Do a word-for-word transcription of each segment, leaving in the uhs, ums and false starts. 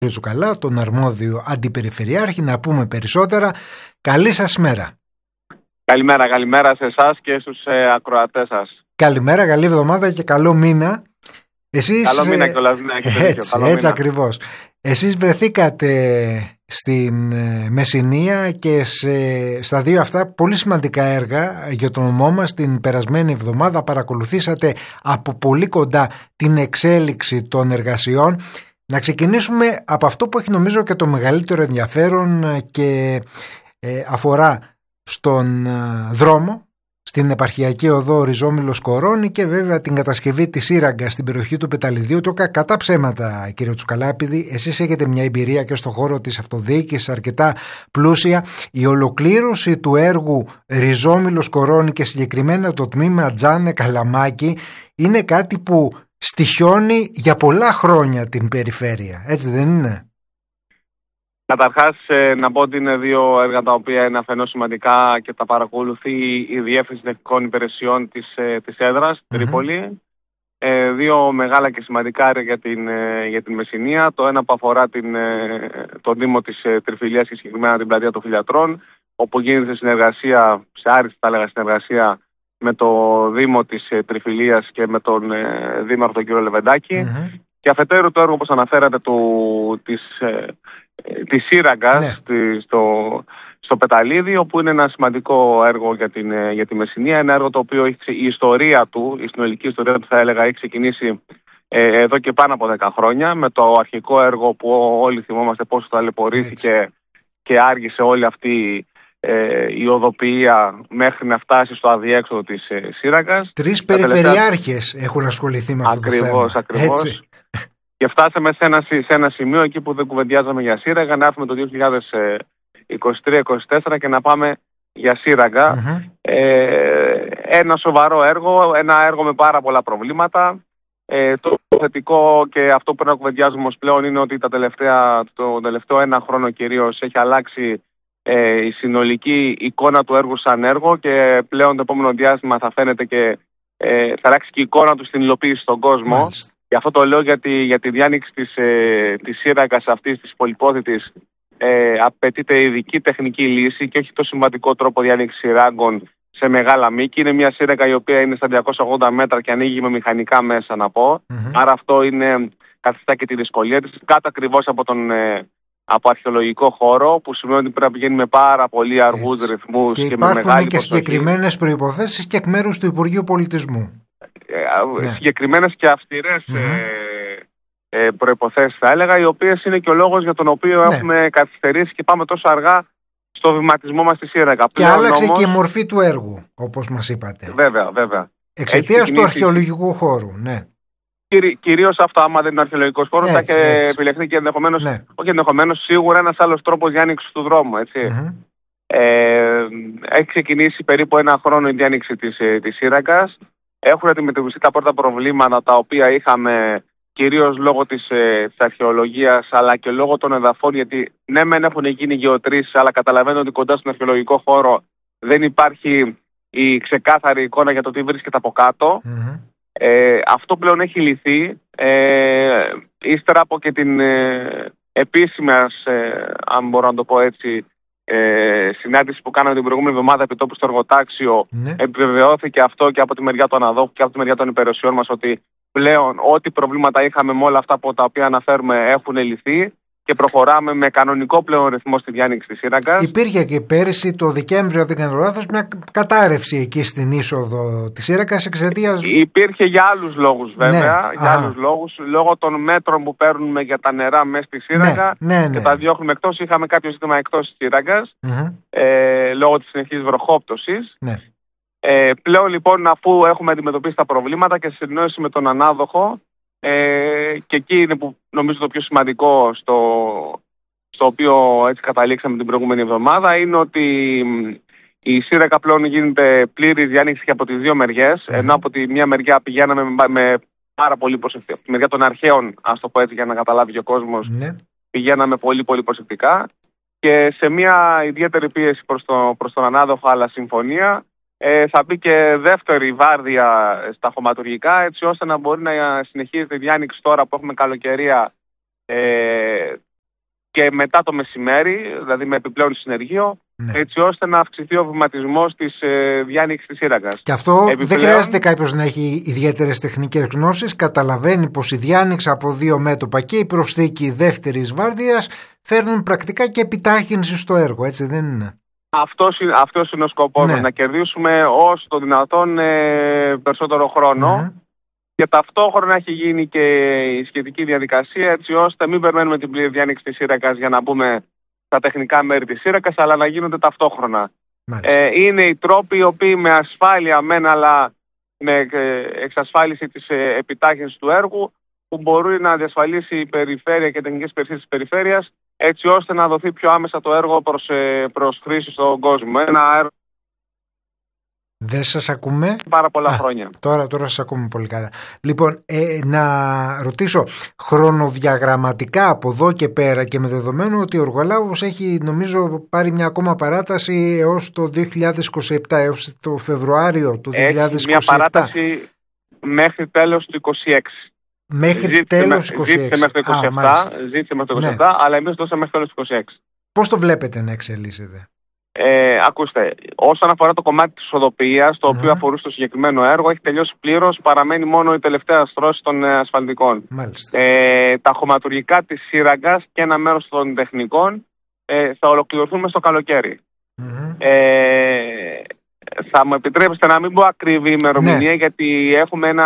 Τσουκαλά, τον αρμόδιο αντιπεριφερειάρχη, να πούμε περισσότερα. Καλή σας μέρα. Καλημέρα, καλημέρα σε εσάς και στους ε, ακροατές σας. Καλημέρα, καλή εβδομάδα και καλό μήνα. Εσείς, καλό μήνα κιόλας, ναι, έχετε έτσι, καλό έτσι μήνα. ακριβώς. Εσείς βρεθήκατε στην Μεσσηνία και σε, στα δύο αυτά πολύ σημαντικά έργα για τον νομό μας την περασμένη εβδομάδα. Παρακολουθήσατε από πολύ κοντά την εξέλιξη των εργασιών. Να ξεκινήσουμε από αυτό που έχει νομίζω και το μεγαλύτερο ενδιαφέρον και ε, αφορά στον ε, δρόμο, στην επαρχιακή οδό Ριζόμυλος Κορώνη και βέβαια την κατασκευή της σύραγγα στην περιοχή του Πεταλιδίου. Το κατά ψέματα, κύριε Τσουκαλά, επειδή εσείς έχετε μια εμπειρία και στον χώρο της αυτοδιοίκησης αρκετά πλούσια, η ολοκλήρωση του έργου Ριζόμυλος Κορώνη και συγκεκριμένα το τμήμα Τζάνε Καλαμάκι είναι κάτι που στοιχιώνει για πολλά χρόνια την περιφέρεια, έτσι δεν είναι? Καταρχάς να πω ότι είναι δύο έργα τα οποία είναι αφενός σημαντικά και τα παρακολουθεί η Διεύθυνση Τεχνικών Υπηρεσιών της, της έδρας, mm-hmm. Τρίπολη. Ε, δύο μεγάλα και σημαντικά έργα για την, για την Μεσσηνία. Το ένα που αφορά την, τον Δήμο της Τριφυλίας και συγκεκριμένα την πλατεία των Φιλιατρών, όπου γίνεται συνεργασία, σε άριστη θα έλεγα συνεργασία, με το Δήμο της Τριφυλίας και με τον ε, Δήμαρχο τον κύριο Λεβεντάκη. Mm-hmm. Και αφετέρου το έργο, όπως αναφέρατε, του, της, ε, της σύραγγας ναι. στη, στο, στο Πεταλίδι, όπου είναι ένα σημαντικό έργο για, την, για τη Μεσσηνία. Ένα έργο το οποίο έχει, η ιστορία του, η συνολική ιστορία του θα έλεγα, έχει ξεκινήσει ε, εδώ και πάνω από δέκα χρόνια, με το αρχικό έργο που όλοι θυμόμαστε πόσο ταλαιπωρήθηκε και άργησε όλη αυτή Ε, η οδοποιία μέχρι να φτάσει στο αδιέξοδο της ε, σύραγγας. Τρεις περιφερειάρχες τελευταία... έχουν ασχοληθεί με αυτό ακριβώς, το θέμα. Ακριβώς, ακριβώς. Και φτάσαμε σε ένα, σε ένα σημείο εκεί που δεν κουβεντιάζαμε για σύραγγα, να έρθουμε το δύο χιλιάδες είκοσι τρία είκοσι τέσσερα και να πάμε για σύραγγα. Mm-hmm. Ε, ένα σοβαρό έργο, ένα έργο με πάρα πολλά προβλήματα. Ε, το θετικό και αυτό που να κουβεντιάζουμε ως πλέον είναι ότι τα τελευταία, το τελευταίο ένα χρόνο κυρίως έχει αλλάξει Ε, η συνολική εικόνα του έργου σαν έργο και πλέον το επόμενο διάστημα θα φαίνεται και ε, θα αλλάξει και η εικόνα του στην υλοποίηση στον κόσμο. Μάλιστα. Γι' αυτό το λέω, γιατί για τη διάνοιξη της, ε, της σύραγγας αυτής της πολυπόθητης ε, απαιτείται ειδική τεχνική λύση και όχι το σημαντικό τρόπο διάνοιξης σειράγγων σε μεγάλα μήκη. Είναι μια σύραγγα η οποία είναι στα διακόσια ογδόντα μέτρα και ανοίγει με μηχανικά μέσα, να πω. Mm-hmm. Άρα αυτό είναι, καθιστά και τη δυσκολία της, κάτω ακριβώς από τον ε, από αρχαιολογικό χώρο, που σημαίνει ότι πρέπει να πηγαίνει με πάρα πολύ αργούς ρυθμούς και, και με μεγάλη υπάρχουν και συγκεκριμένες προϋποθέσεις και εκ μέρους του Υπουργείου Πολιτισμού. Ε, ναι. Συγκεκριμένες και αυστηρές mm-hmm. ε, ε, προϋποθέσεις θα έλεγα, οι οποίες είναι και ο λόγος για τον οποίο ναι. έχουμε καθυστερήσει και πάμε τόσο αργά στο βηματισμό μας στη σύραγγα. Και πλέον άλλαξε όμως και η μορφή του έργου, όπως μας είπατε. Βέβαια, βέβαια. Εξαιτίας του αρχαιολογικού χώρου, ναι. Κυρίως αυτό, άμα δεν είναι αρχαιολογικός χώρος, θα είχε επιλεχθεί και ενδεχομένως, ναι. όχι ενδεχομένως, σίγουρα ένας άλλος τρόπος διάνοιξης του δρόμου, έτσι. Mm-hmm. Ε, έχει ξεκινήσει περίπου ένα χρόνο η διάνοιξη της, της σύραγγας. Έχουν αντιμετωπιστεί τα πρώτα προβλήματα τα οποία είχαμε κυρίως λόγω της, της αρχαιολογίας, αλλά και λόγω των εδαφών, γιατί ναι μεν έχουν γίνει γεωτρήσεις, αλλά καταλαβαίνω ότι κοντά στον αρχαιολογικό χώρο δεν υπάρχει η ξεκάθαρη εικόνα για το τι βρίσκεται από κάτω. Mm-hmm. Ε, αυτό πλέον έχει λυθεί ε, ύστερα από και την ε, επίσημη, ε, αν μπορώ να το πω έτσι, ε, συνάντηση που κάναμε την προηγούμενη εβδομάδα επί τόπου στο εργοτάξιο. Ναι. Επιβεβαιώθηκε αυτό και από τη μεριά των αδόχων και από τη μεριά των υπηρεσιών μας, ότι πλέον ό,τι προβλήματα είχαμε με όλα αυτά από τα οποία αναφέρουμε έχουν λυθεί και προχωράμε με κανονικό πλέον ρυθμό στη διάνοιξη της σύραγγας. Υπήρχε και πέρυσι το Δεκέμβριο, δεν κάνω λάθος, μια κατάρρευση εκεί στην είσοδο της σύραγγας εξαιτίας... Υπήρχε για άλλους λόγους βέβαια, ναι. για άλλους λόγους, λόγω των μέτρων που παίρνουμε για τα νερά μέσα στη σύραγγα, ναι, ναι, ναι. και τα διώχνουμε εκτός. Είχαμε κάποιο ζήτημα εκτός της σύραγγας, mm-hmm. ε, λόγω της συνεχής βροχόπτωσης. Ναι. Ε, πλέον λοιπόν, αφού έχουμε αντιμετωπίσει τα προβλήματα και σε συνεννόηση με τον ανάδοχο, Ε, και εκεί είναι που νομίζω το πιο σημαντικό στο, στο οποίο έτσι καταλήξαμε την προηγούμενη εβδομάδα, είναι ότι η σύραγγα πλέον γίνεται πλήρη διάνοιξη και από τις δύο μεριές, mm-hmm. ενώ από τη μια μεριά πηγαίναμε με, με πάρα πολύ προσεκτικά, από τη μεριά των αρχαίων, ας το πω έτσι για να καταλάβει και ο κόσμος, mm-hmm. πηγαίναμε πολύ πολύ προσεκτικά και σε μια ιδιαίτερη πίεση προς, το, προς τον ανάδοχο αλλά συμφωνία, Ε, θα μπει και δεύτερη βάρδια στα χωματουργικά, έτσι ώστε να μπορεί να συνεχίζεται η διάνοιξη τώρα που έχουμε καλοκαιρία ε, και μετά το μεσημέρι, δηλαδή με επιπλέον συνεργείο, ναι. έτσι ώστε να αυξηθεί ο βηματισμός της ε, διάνοιξης της σύραγγας. Και αυτό επιπλέον... δεν χρειάζεται κάποιος να έχει ιδιαίτερες τεχνικές γνώσεις, καταλαβαίνει πως η διάνοιξη από δύο μέτωπα και η προσθήκη δεύτερης βάρδιας φέρνουν πρακτικά και επιτάχυνση στο έργο, έτσι δεν είναι? Αυτός, αυτός είναι ο σκοπός, ναι. να κερδίσουμε όσο το δυνατόν ε, περισσότερο χρόνο. Mm-hmm. Και ταυτόχρονα έχει γίνει και η σχετική διαδικασία, έτσι ώστε μην περιμένουμε την πλήρη διάνοιξη της σύραγγας για να μπούμε στα τεχνικά μέρη της σύραγγας, αλλά να γίνονται ταυτόχρονα. Ε, είναι οι τρόποι οι οποίοι με ασφάλεια μεν, αλλά με εξασφάλιση της επιτάχυνσης του έργου, που μπορεί να διασφαλίσει η περιφέρεια και τεχνικές υπηρεσίες της περιφέρειας, έτσι ώστε να δοθεί πιο άμεσα το έργο προς, προς χρήση στον κόσμο. Ένα έργο. Δεν σας ακούμε. Πάρα πολλά Α, χρόνια. Τώρα, τώρα σας ακούμε πολύ καλά. Λοιπόν, ε, να ρωτήσω, χρονοδιαγραμματικά από εδώ και πέρα και με δεδομένο ότι ο Εργολάβος έχει νομίζω πάρει μια ακόμα παράταση έως το δύο χιλιάδες είκοσι επτά, έως το Φεβρουάριο του δύο χιλιάδες είκοσι επτά. Έχει μια παράταση μέχρι τέλος του είκοσι έξι. Μέχρι ζήτησε τέλος με, είκοσι έξι. Ζήτησε μέχρι το είκοσι επτά, Α, ζήτησε μέχρι το είκοσι επτά, ναι. αλλά εμείς δώσαμε μέχρι τέλος του είκοσι έξι. Πώς το βλέπετε να εξελίσσεται? Ε, ακούστε, όσον αφορά το κομμάτι της οδοποιίας, το mm. οποίο αφορούσε το συγκεκριμένο έργο, έχει τελειώσει πλήρως, παραμένει μόνο η τελευταία στρώση των ε, ασφαλτικών. Ε, τα χωματουργικά της σύραγγας και ένα μέρος των τεχνικών ε, θα ολοκληρωθούν στο καλοκαίρι. Mm-hmm. Ε, θα μου επιτρέψετε να μην πω ακριβή ημερομηνία, ναι. γιατί έχουμε ένα,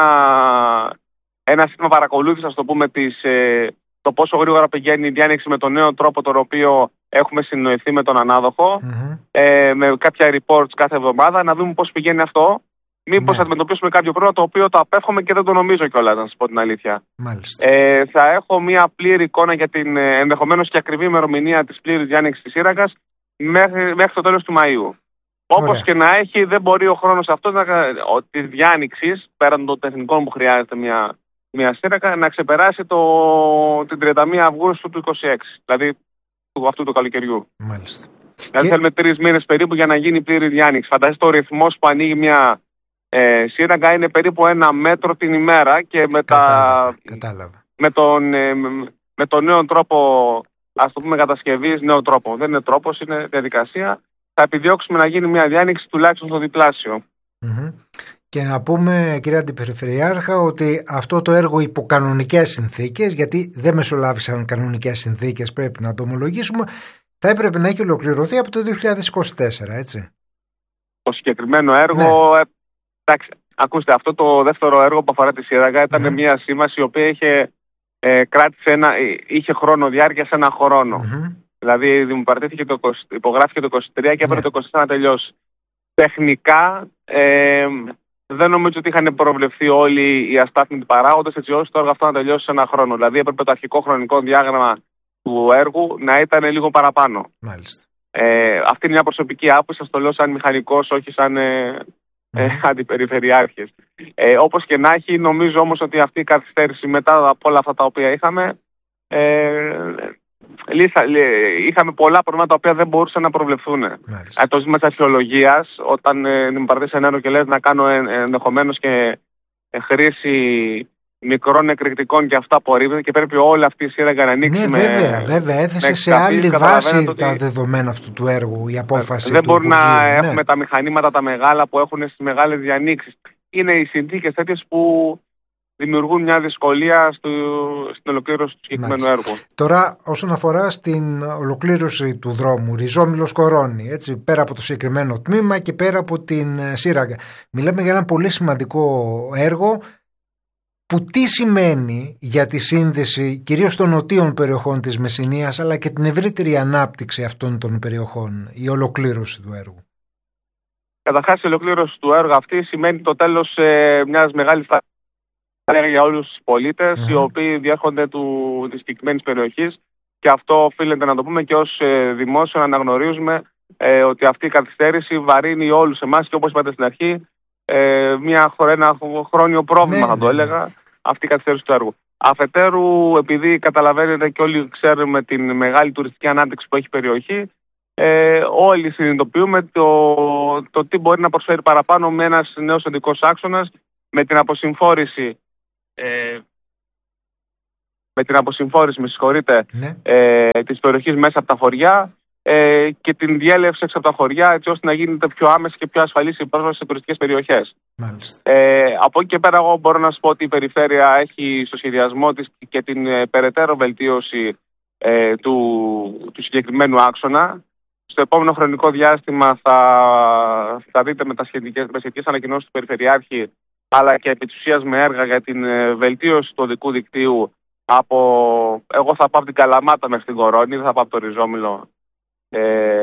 ένα σύστημα παρακολούθησης, ας το πούμε, της, ε, το πόσο γρήγορα πηγαίνει η διάνοιξη με τον νέο τρόπο τον οποίο έχουμε συνοηθεί με τον ανάδοχο, mm-hmm. ε, με κάποια reports κάθε εβδομάδα, να δούμε πώς πηγαίνει αυτό. Μήπως ναι. αντιμετωπίσουμε κάποιο πρόβλημα το οποίο το απέφχομαι και δεν το νομίζω κιόλας, να σας πω την αλήθεια. Ε, θα έχω μια πλήρη εικόνα για την ε, ενδεχομένως και ακριβή ημερομηνία της πλήρης διάνοιξης της σύραγγας μέχρι, μέχρι το τέλος του Μαΐου. Όπως και να έχει, δεν μπορεί ο χρόνος αυτός της διάνοιξης, πέραν των τεχνικών που χρειάζεται μια, μια σύραγγα, να ξεπεράσει το, την τριάντα μία Αυγούστου του είκοσι έξι. Δηλαδή του αυτού του καλοκαιριού. Μάλιστα. Δηλαδή και... θέλουμε τρεις μήνες περίπου για να γίνει πλήρη διάνοιξη. Φαντάζεστε ο ρυθμός που ανοίγει μια ε, σύραγγα είναι περίπου ένα μέτρο την ημέρα και με, κατάλαβα, τα... κατάλαβα. με, τον, ε, με τον νέο τρόπο, ας το πούμε κατασκευής, νέο τρόπο. Δεν είναι τρόπος, είναι διαδικασία. Θα επιδιώξουμε να γίνει μια διάνοιξη τουλάχιστον στο διπλάσιο. Mm-hmm. Και να πούμε, κυρία Αντιπεριφερειάρχα, ότι αυτό το έργο υπό κανονικές συνθήκες, γιατί δεν μεσολάβησαν κανονικές συνθήκες, πρέπει να το ομολογήσουμε, θα έπρεπε να έχει ολοκληρωθεί από το δύο χιλιάδες είκοσι τέσσερα, έτσι. Το συγκεκριμένο έργο, ναι. ε, εντάξει, ακούστε, αυτό το δεύτερο έργο που αφορά τη σύραγγα ήταν mm. μια σύμβαση η οποία είχε, ε, κράτησε ένα, είχε χρόνο διάρκειας ένα χρόνο. Mm-hmm. Δηλαδή δημοπαρτήθηκε το, υπογράφηκε το είκοσι τρία και έπρεπε yeah. το είκοσι τέσσερα να τελειώσει. Τεχνικά ε, δεν νομίζω ότι είχαν προβλεφθεί όλοι οι αστάθμιτοι παράγοντες έτσι ώστε το έργο αυτό να τελειώσει σε ένα χρόνο. Δηλαδή έπρεπε το αρχικό χρονικό διάγραμμα του έργου να ήταν λίγο παραπάνω. Μάλιστα. Ε, αυτή είναι μια προσωπική άποψη, σας το λέω σαν μηχανικός, όχι σαν ε, mm. ε, αντιπεριφερειάρχες. Ε, όπως και να έχει, νομίζω όμως ότι αυτή η καθυστέρηση μετά από όλα αυτά τα οποία είχαμε, ε, λύσα, είχαμε πολλά προβλήματα τα οποία δεν μπορούσαν να προβλεφθούν. Ε, το ζήτημα της αρχαιολογίας, όταν ε, μου παρατήσει ένα έργο και λες να κάνω ε, ενδεχομένως και ε, χρήση μικρών εκρηκτικών και αυτά απορρίπτεται και πρέπει όλη αυτή η σύραγγα να ανοίξει. Ναι, με, βέβαια, βέβαια. Έθεσε σε άλλη βάση τα ότι... δεδομένα αυτού του έργου η απόφαση. Δεν του μπορεί να ναι. έχουμε τα μηχανήματα τα μεγάλα που έχουν στις μεγάλες διανοίξεις. Είναι οι συνθήκες τέτοιες που δημιουργούν μια δυσκολία στο, στην ολοκλήρωση του συγκεκριμένου έργου. Τώρα, όσον αφορά στην ολοκλήρωση του δρόμου, Ριζόμυλος Κορώνη, έτσι, πέρα από το συγκεκριμένο τμήμα και πέρα από την σύραγγα, μιλάμε για ένα πολύ σημαντικό έργο. Που τι σημαίνει για τη σύνδεση κυρίως των νοτίων περιοχών της Μεσσηνίας αλλά και την ευρύτερη ανάπτυξη αυτών των περιοχών, η ολοκλήρωση του έργου? Καταρχάς η ολοκλήρωση του έργου αυτή σημαίνει το τέλος ε, μιας μεγάλης ταχύτητας για όλους τους πολίτες mm-hmm. οι οποίοι διέρχονται του, της συγκεκριμένης περιοχής και αυτό οφείλεται να το πούμε και ως ε, δημόσιο να αναγνωρίζουμε ε, ότι αυτή η καθυστέρηση βαρύνει όλους εμάς και όπως είπατε στην αρχή Ε, μια, ένα χρόνιο πρόβλημα, ναι, θα το έλεγα, ναι. αυτή η καθυστέρηση του έργου. Αφετέρου, επειδή καταλαβαίνετε και όλοι ξέρουμε την μεγάλη τουριστική ανάπτυξη που έχει η περιοχή, ε, όλοι συνειδητοποιούμε το, το τι μπορεί να προσφέρει παραπάνω με ένας νέος οδικός άξονας, με την αποσυμφόρηση ε, με την αποσυμφόρηση, με συγχωρείτε, ναι. ε, της περιοχής μέσα από τα χωριά ε, και την διέλευση έξω από τα χωριά, έτσι ώστε να γίνεται πιο άμεση και πιο ασφαλής η πρόσβαση σε τουριστικές περιοχές. Ε, από εκεί και πέρα, εγώ μπορώ να σας πω ότι η περιφέρεια έχει στο σχεδιασμό της και την ε, περαιτέρω βελτίωση ε, του, του συγκεκριμένου άξονα. Στο επόμενο χρονικό διάστημα θα, θα δείτε με τα σχετικές, με σχετικές ανακοινώσεις του Περιφερειάρχη, αλλά και επί της ουσίας με έργα για την ε, βελτίωση του οδικού δικτύου από, εγώ θα πάω από την Καλαμάτα μέχρι την Κορώνη, δεν θα πάω από το Ριζόμυλο ε,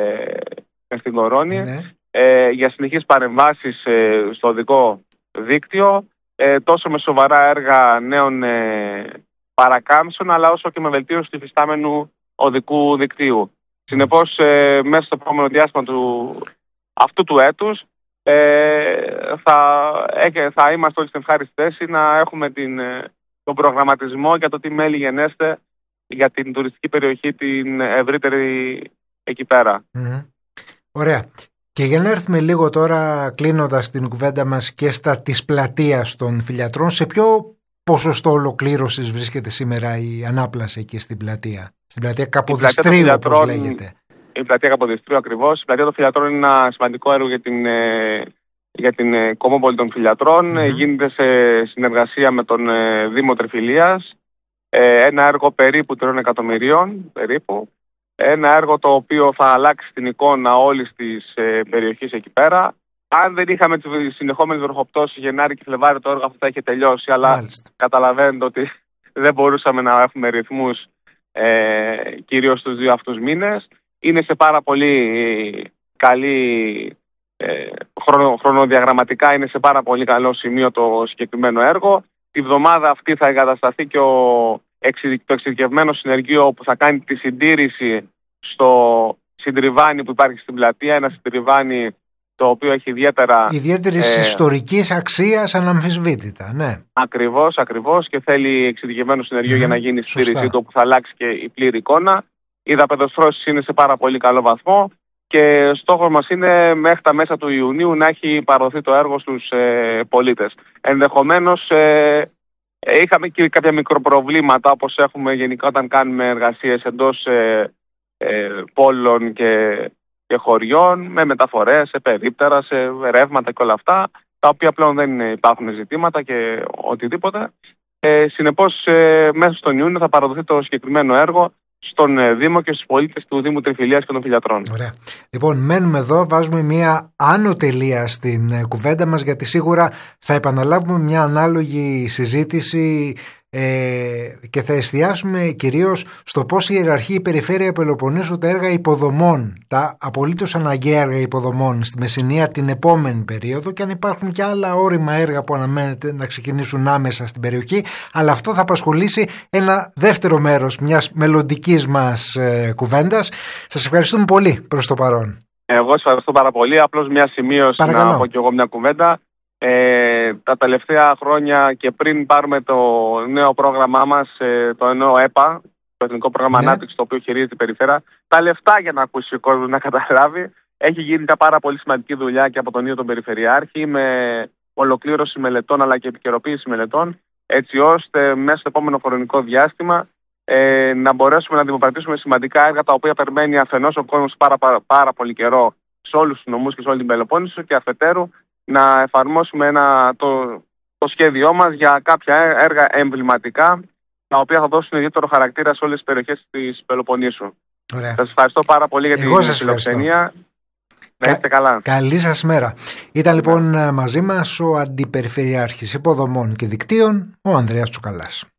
μέχρι την Κορώνη, ναι. ε, για συνεχείς παρεμβάσεις ε, στο οδικό δίκτυο, ε, τόσο με σοβαρά έργα νέων ε, παρακάμψεων, αλλά όσο και με βελτίωση του υφιστάμενου οδικού δικτύου. Συνεπώς, ε, μέσα στο επόμενο διάστημα του, αυτού του έτους ε, θα, ε, θα είμαστε όλοι στην ευχάριστη θέση να έχουμε την, τον προγραμματισμό για το τι μέλη γενέστε για την τουριστική περιοχή την ευρύτερη εκεί πέρα. Mm-hmm. Ωραία. Και για να έρθουμε λίγο τώρα, κλείνοντας την κουβέντα μας, και στα της πλατείας των Φυλιατρών, σε ποιο ποσοστό ολοκλήρωσης βρίσκεται σήμερα η ανάπλαση εκεί στην πλατεία? Στην πλατεία Καποδιστρίου, όπως λέγεται. Η πλατεία Καποδιστρίου, ακριβώς. Η πλατεία των Φυλιατρών είναι ένα σημαντικό έργο για την, για την Κομμόπολη των Φυλιατρών. Mm-hmm. Γίνεται σε συνεργασία με τον Δήμο Τριφυλίας. Ένα έργο περίπου τριών εκατομμυρίων, περίπου. Ένα έργο το οποίο θα αλλάξει την εικόνα όλης της περιοχής εκεί πέρα. Αν δεν είχαμε τις συνεχόμενες βροχοπτώσεις Γενάρη και Φλεβάρη, το έργο αυτό θα είχε τελειώσει, αλλά Μάλιστα. καταλαβαίνετε ότι δεν μπορούσαμε να έχουμε ρυθμούς ε, κυρίως στους δύο αυτούς μήνες. Είναι σε πάρα πολύ καλή, ε, χρονο, χρονοδιαγραμματικά είναι σε πάρα πολύ καλό σημείο το συγκεκριμένο έργο. Τη βδομάδα αυτή θα εγκατασταθεί και ο, το εξειδικευμένο συνεργείο που θα κάνει τη συντήρηση στο συντριβάνι που υπάρχει στην πλατεία, ένα συντριβάνι το οποίο έχει ιδιαίτερα... Ιδιαίτερης ε, ιστορικής αξίας αναμφισβήτητα, ναι. Ακριβώς, ακριβώς, και θέλει εξειδικευμένο συνεργείο mm, για να γίνει η στήριξή του, που θα αλλάξει και η πλήρη εικόνα. Οι δαπεδοστρώσεις είναι σε πάρα πολύ καλό βαθμό και στόχος μας είναι μέχρι τα μέσα του Ιουνίου να έχει παραδοθεί το έργο στους ε, πολίτες. Ενδεχομένως ε, είχαμε και κάποια μικροπροβλήματα, όπως έχουμε γενικά όταν κάνουμε εργασίες εντός ε, ε, πόλων και... και χωριών, με μεταφορές, σε περίπτερα, σε ρεύματα και όλα αυτά, τα οποία πλέον δεν υπάρχουν ζητήματα και οτιδήποτε. Ε, συνεπώς, ε, μέσα στον Ιούνιο θα παραδοθεί το συγκεκριμένο έργο στον ε, Δήμο και στους πολίτες του Δήμου Τριφυλίας και των Φυλιατρών. Ωραία. Λοιπόν, μένουμε εδώ, βάζουμε μια άνω τελεία στην ε, κουβέντα μας, γιατί σίγουρα θα επαναλάβουμε μια ανάλογη συζήτηση Ε, και θα εστιάσουμε κυρίως στο πώς ιεραρχεί η Περιφέρεια Πελοποννήσου τα έργα υποδομών, τα απολύτως αναγκαία έργα υποδομών στη Μεσσηνία την επόμενη περίοδο, και αν υπάρχουν και άλλα όρημα έργα που αναμένεται να ξεκινήσουν άμεσα στην περιοχή, αλλά αυτό θα απασχολήσει ένα δεύτερο μέρος μιας μελλοντικής μας ε, κουβέντας. Σας ευχαριστούμε πολύ προς το παρόν. Εγώ σας ευχαριστώ πάρα πολύ. Απλώς μια σημείωση, Παρακαλώ. να πω και εγώ μια κουβέντα. Ε, τα τελευταία χρόνια και πριν πάρουμε το νέο πρόγραμμά μας, ε, το νέο ΕΠΑ, το Εθνικό Πρόγραμμα ναι. Ανάπτυξης, το οποίο χειρίζεται η Περιφέρεια, τα λεφτά, για να ακούσει ο κόσμος να καταλάβει, έχει γίνει μια πάρα πολύ σημαντική δουλειά και από τον ίδιο τον Περιφερειάρχη, με ολοκλήρωση μελετών αλλά και επικαιροποίηση μελετών, έτσι ώστε μέσα στο επόμενο χρονικό διάστημα ε, να μπορέσουμε να δημοπρατήσουμε σημαντικά έργα, τα οποία περιμένει αφενός ο κόσμος πάρα, πάρα, πάρα πολύ καιρό σε όλους τους νομούς και σε όλη την Πελοπόννησο, και αφετέρου να εφαρμόσουμε ένα, το, το σχέδιό μας για κάποια έργα εμβληματικά, τα οποία θα δώσουν ιδιαίτερο χαρακτήρα σε όλες τις περιοχές της Πελοποννήσου. Ωραία. Σας ευχαριστώ πάρα πολύ για την φιλοξενία. Να είστε καλά. Καλή σας μέρα. Ήταν λοιπόν μαζί μας ο Αντιπεριφερειάρχης Υποδομών και Δικτύων, ο Ανδρέας Τσουκαλάς.